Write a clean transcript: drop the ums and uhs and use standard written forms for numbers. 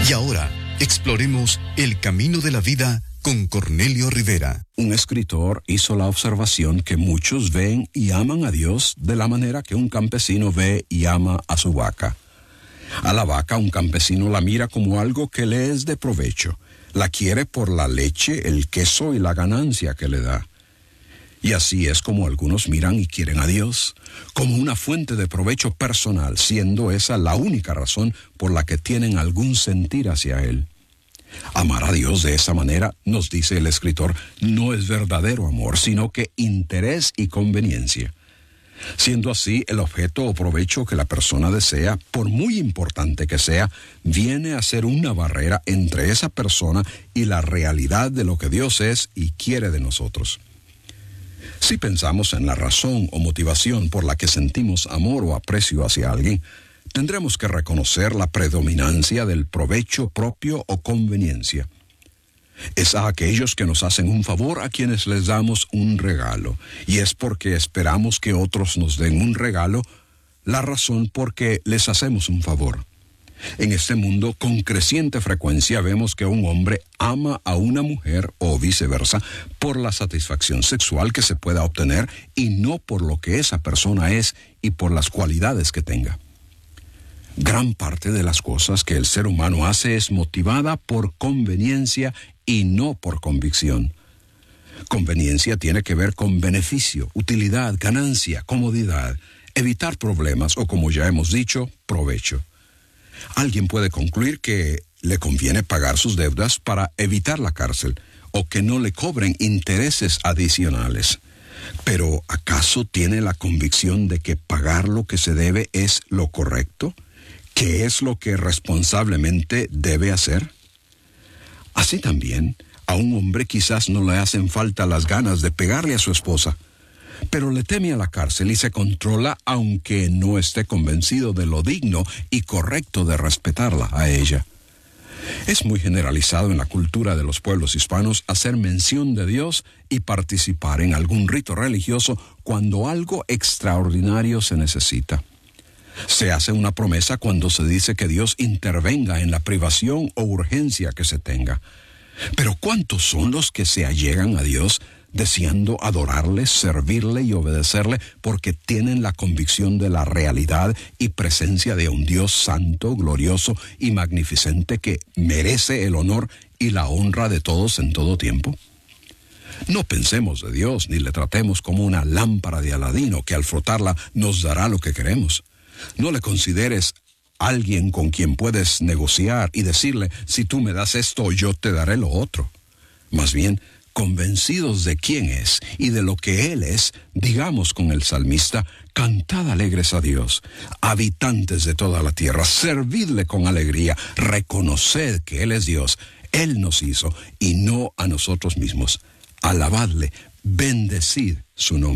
Y ahora, exploremos el camino de la vida con Cornelio Rivera. Un escritor hizo la observación que muchos ven y aman a Dios de la manera que un campesino ve y ama a su vaca. A la vaca un campesino la mira como algo que le es de provecho. La quiere por la leche, el queso y la ganancia que le da. Y así es como algunos miran y quieren a Dios, como una fuente de provecho personal, siendo esa la única razón por la que tienen algún sentir hacia Él. Amar a Dios de esa manera, nos dice el escritor, no es verdadero amor, sino que interés y conveniencia. Siendo así, el objeto o provecho que la persona desea, por muy importante que sea, viene a ser una barrera entre esa persona y la realidad de lo que Dios es y quiere de nosotros. Si pensamos en la razón o motivación por la que sentimos amor o aprecio hacia alguien, tendremos que reconocer la predominancia del provecho propio o conveniencia. Es a aquellos que nos hacen un favor a quienes les damos un regalo, y es porque esperamos que otros nos den un regalo, la razón por que les hacemos un favor. En este mundo, con creciente frecuencia vemos que un hombre ama a una mujer o viceversa por la satisfacción sexual que se pueda obtener y no por lo que esa persona es y por las cualidades que tenga. Gran parte de las cosas que el ser humano hace es motivada por conveniencia y no por convicción. Conveniencia tiene que ver con beneficio, utilidad, ganancia, comodidad, evitar problemas o, como ya hemos dicho, provecho. Alguien puede concluir que le conviene pagar sus deudas para evitar la cárcel o que no le cobren intereses adicionales. Pero, ¿acaso tiene la convicción de que pagar lo que se debe es lo correcto? ¿Qué es lo que responsablemente debe hacer? Así también, a un hombre quizás no le hacen falta las ganas de pegarle a su esposa, pero le teme a la cárcel y se controla aunque no esté convencido de lo digno y correcto de respetarla a ella. Es muy generalizado en la cultura de los pueblos hispanos hacer mención de Dios y participar en algún rito religioso cuando algo extraordinario se necesita. Se hace una promesa cuando se dice que Dios intervenga en la privación o urgencia que se tenga. Pero ¿cuántos son los que se allegan a Dios deseando adorarle, servirle y obedecerle porque tienen la convicción de la realidad y presencia de un Dios santo, glorioso y magnificente que merece el honor y la honra de todos en todo tiempo? No pensemos de Dios ni le tratemos como una lámpara de Aladino que al frotarla nos dará lo que queremos. No le consideres alguien con quien puedes negociar y decirle, si tú me das esto, yo te daré lo otro. Más bien, convencidos de quién es y de lo que Él es, digamos con el salmista, cantad alegres a Dios, habitantes de toda la tierra, servidle con alegría, reconoced que Él es Dios, Él nos hizo y no a nosotros mismos. Alabadle, bendecid su nombre.